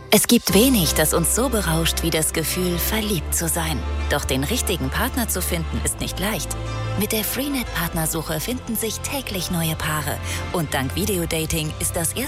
Es gibt wenig, das uns so berauscht wie das Gefühl, verliebt zu sein. Doch den richtigen Partner zu finden, ist nicht leicht. Mit der Freenet-Partnersuche finden sich täglich neue Paare. Und dank Videodating ist das